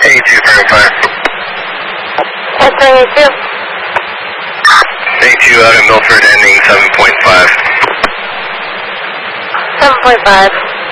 A2 Answering A2. A2 out of Milford ending 7.5. 7.5.